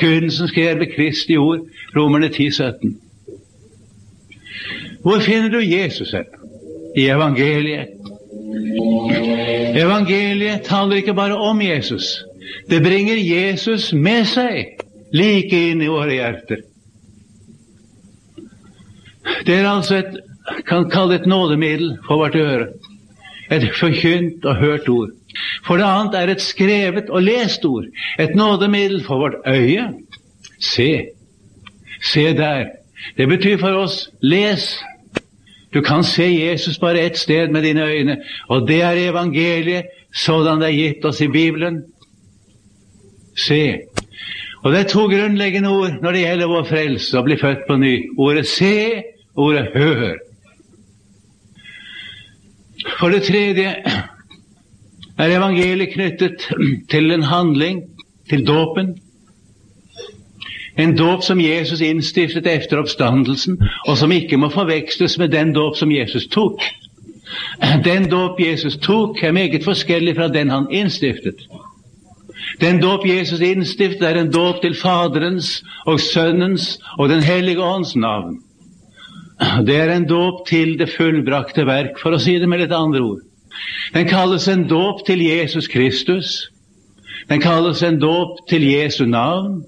forkynnelsen skjer ved Kristi ord, Romerne 10:17. Hvor finner du Jesus her? I evangeliet. Evangeliet taler ikke bare om Jesus. Det bringer Jesus med seg, like inn i våre hjerter. Det altså kan kalle et nådemiddel for vårt øre. Et forkynt og hørt ord. For det annet et skrevet og lest ord. Et nådemiddel for vårt øye. Se. Se der. Det betyr for oss, les. Du kan se Jesus bare ett sted med dine øyne, og det evangeliet, sådan det gitt oss i Bibelen. Se. Og det to grunnleggende ord når det gjelder vår frelse å bli født på ny. Ordet se, ordet hør. For det tredje evangeliet knyttet til en handling, til dåpen. En dåp som Jesus innstiftet efter oppstandelsen, og som ikke må forveksles med den dåp som Jesus tok. Den dåp Jesus tok meget forskjellig fra den han innstiftet. Den dåp Jesus innstiftet en dåp til Faderens og Sønnens og den Hellige Ånds navn. Det en dåp til det fullbrakte verk, for å si det med litt andre ord. Den kalles en dåp til Jesus Kristus. Den kalles en dåp til Jesu navn.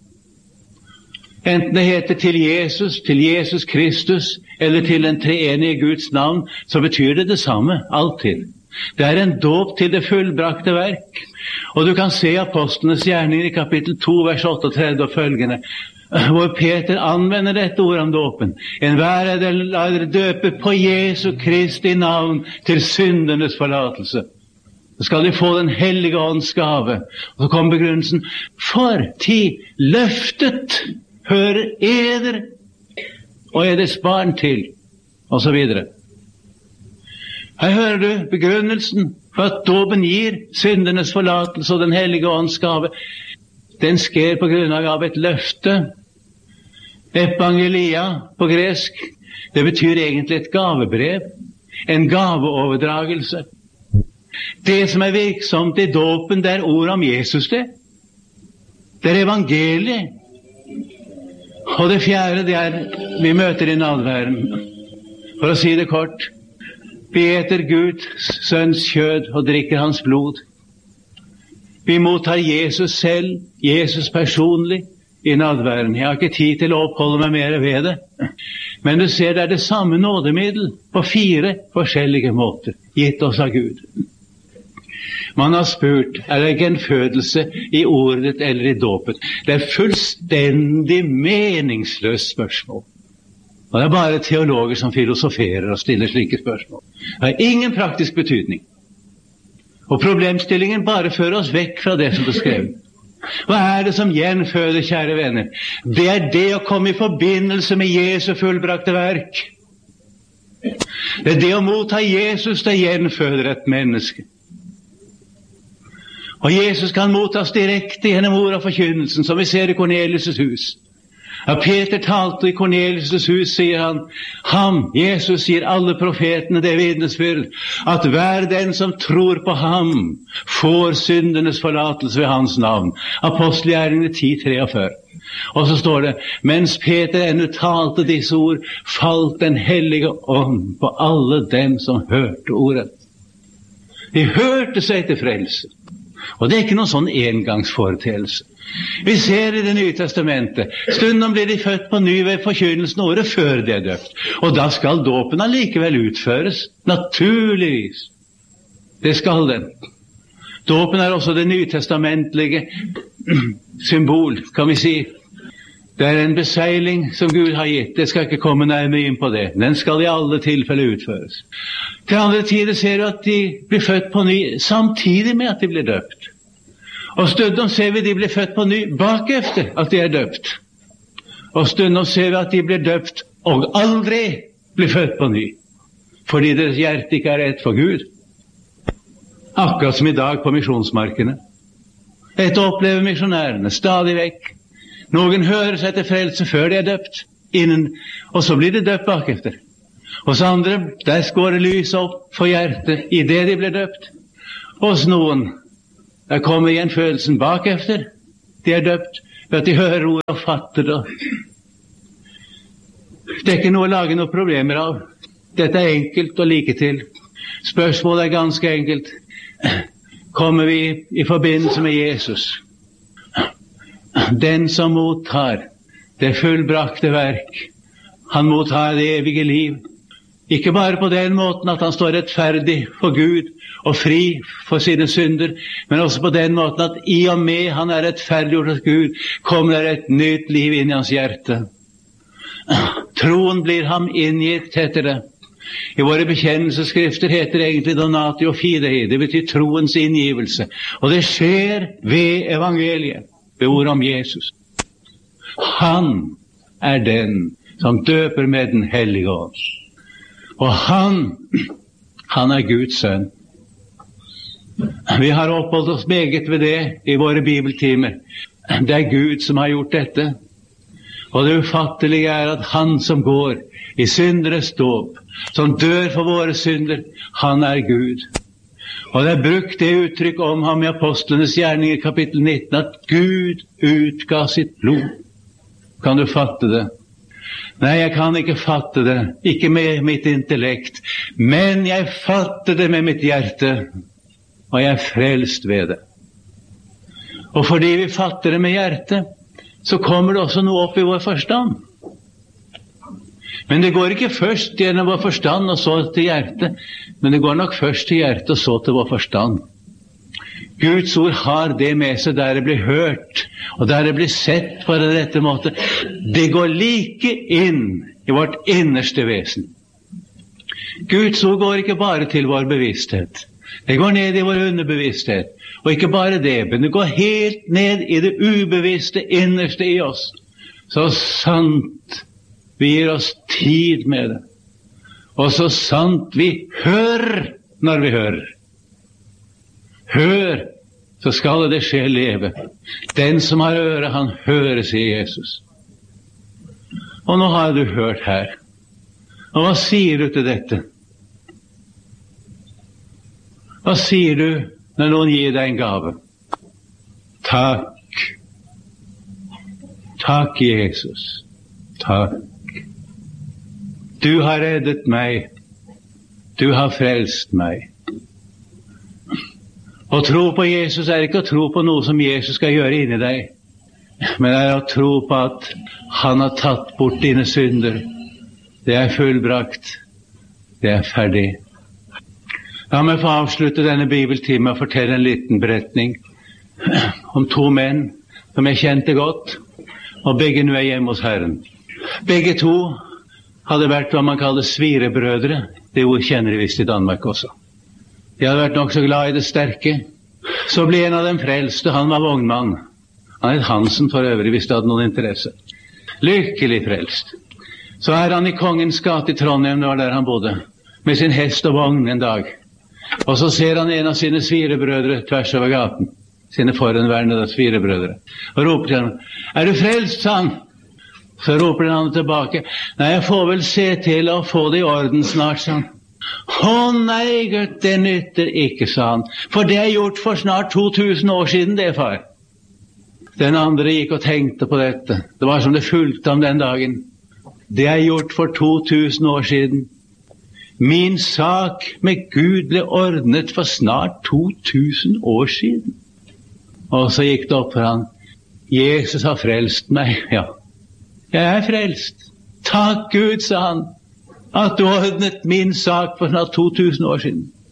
Enten det heter til Jesus Kristus, eller til den treenige Guds navn, så betyr det samme, alltid. Det en dåp til det fullbrakte verk. Og du kan se apostlenes gjerninger i kapittel 2, vers 38 og følgende, hvor Peter anvender dette ord om dåpen. Enhver dere døpe på Jesu Kristi navn til syndernes forlatelse. Så skal de få den hellige ånds gave. Og så kommer begrunnelsen, for ti løftet hører eder og eders barn til, og så videre. Her hører du begrunnelsen for at dåpen gir syndernes forlatelse og den hellige ånds gave. Den sker på grunnlag av et løfte. Evangelia på gresk, det betyr egentlig et gavebrev, en gaveoverdragelse. Det som virksomt i dåpen, det ord om Jesus det. Det evangeliet. Og det fjerde, det vi møter i nadværen. For å si det kort, vi eter Guds sønns kjød og drikker hans blod. Vi mottar Jesus selv, Jesus personlig, i nadværen. Jeg har ikke tid til å oppholde meg mer ved det. Men du ser det det samme nådemiddel på 4 forskjellige måter, gitt oss av Gud. Man har spurt, det gjenfødelse i ordet eller i dåpen? Det fullstendig meningsløst spørsmål. Og det bare teologer som filosoferer og stiller slike spørsmål. Det ingen praktisk betydning. Og problemstillingen bare fører oss vekk fra det som er skrevet. Hva det som gjenføder, kjære venner? Det det å komme i forbindelse med Jesu fullbrakte verk. Det det å motta Jesus, det gjenføder et menneske. Og Jesus kan mottas direkte gjennom ord og forkynnelsen, som vi ser i Kornelius' hus. Ja, Peter talte i Kornelius' hus, sier han, Jesus, gir alle profetene det vitnesbyrd, at hver den som tror på ham, får syndenes forlatelse ved hans navn. Apostelgjerningene 10:43. Og så står det, mens Peter ennå talte disse ord, falt den hellige ånd på alle dem som hørte ordet. De hørte seg til frelse. Og det ikke noen sånn engangsforeteelse. Vi ser i Det nye testamentet, stundom blir de født på ny ved forkynnelsen året før de døpt. Og da skal dåpen allikevel utføres, naturligvis. Det skal den. Dåpen også det nytestamentlige symbol, kan vi si. Det en beseiling som Gud har gitt. Det skal ikke komme nærmere inn på det. Den skal i alle tilfeller utføres. Til andre tider ser du at de blir født på ny samtidig med at de blir døpt. Og stundom ser vi at de blir født på ny bak efter at de døpt. Og stundom ser vi at de blir døpt og aldri blir født på ny. Fordi deres hjerte ikke rett for Gud. Akkurat som i dag på misjonsmarkene. Dette opplever misjonærene stadig vekk. Noen hører seg til frelse før de døpt, og så blir de døpt bak efter. Hos andre, der skårer lyset opp for hjertet i det de blir døpt. Hos noen, der kommer igjen følelsen bak efter, de døpt, ved at de hører ord og fatter det. Det er ikke noe å lage noen problemer av. Dette er enkelt og like til. Spørsmålet er ganske enkelt. Kommer vi i forbindelse med Jesus? Den som mottar det fullbrakte verk, han mottar det evige liv. Ikke bare på den måten at han står rettferdig for Gud og fri for sine synder, men også på den måten at i og med han er rettferdiggjort hos Gud, kommer det et nytt liv inn i hans hjerte. Troen blir ham inngitt, heter det. I våre bekjennelsesskrifter heter det egentlig donatio fidei, det betyr troens inngivelse. Og det skjer ved evangeliet, ved ordet om Jesus. Han er den som døper med den hellige ånd. Og han er Guds sønn. Vi har oppholdt oss meget ved det i våre bibeltimer. Det er Gud som har gjort dette. Og det ufattelige er at han som går i synderes dåp, som dør for våre synder, han er Gud. Og det er brukt det uttrykk om ham i Apostlenes gjerning i kapittel 19, at Gud utga sitt blod. Kan du fatte det? Nei, jeg kan ikke fatte det, ikke med mitt intellekt, men jeg fatter det med mitt hjerte, og jeg er frelst ved det. Og fordi vi fatter det med hjertet, så kommer det også noe opp i vår forstand. Men det går ikke først gjennom vår forstand og så til hjertet, men det går nok først til hjertet og så til vår forstand. Guds ord har det med seg der det blir hørt, og der det blir sett på den rette måte. Det går like inn i vårt innerste vesen. Guds ord går ikke bare til vår bevissthet. Det går ned i vår underbevissthet. Og ikke bare det, men det går helt ned i det ubevisste innerste i oss. Så sant vi gir oss tid med det. Og så sant vi hører når vi hører. Hør, så skal det skje leve. Den som har øre, han hører, sier Jesus. Og nå har du hørt her. Og hva sier du til dette? Hva sier du når noen gir deg en gave? Takk. Takk, Jesus. Takk. Du har reddet meg. Du har frelst meg. Å tro på Jesus er ikke å tro på noe som Jesus skal gjøre inni deg, men er å tro på at han har tatt bort dine synder. Det er fullbrakt. Det er ferdig. La meg få avslutte denne bibeltimen og fortelle en liten beretning om to menn som jeg kjente godt, og begge nå er hjemme hos Herren. Begge to hadde vært hva man kaller svirebrødre. Det ord kjenner de visst i Danmark også. De hadde vært nok så glad i det sterke. Så ble en av dem frelst, og han var vognmann. Han het Hansen for øvrig, hvis det hadde noen interesse. Lykkelig frelst. Så er han i Kongens gate i Trondheim, det var der han bodde, med sin hest og vogn en dag. Og så ser han en av sine svirebrødre tvers over gaten, sine forhenværende svirebrødre, og roper til ham, er du frelst, sa han? Så roper han tilbake, nei, jeg får vel se til å få det i orden snart, sa han. Å nei, gutt, det nytter ikke, sa han, for det er gjort for snart 2000 år siden, det, far. Den andre gikk og tenkte på dette. Det var som det fulgte ham den dagen. Det er gjort for 2000 år siden. Min sak med Gud ble ordnet for snart 2000 år siden. Og så gikk det opp for han. Jesus har frelst meg, ja. Jeg er frelst. Takk Gud, sa han, at du ordnet min sak for snart 2000 år siden.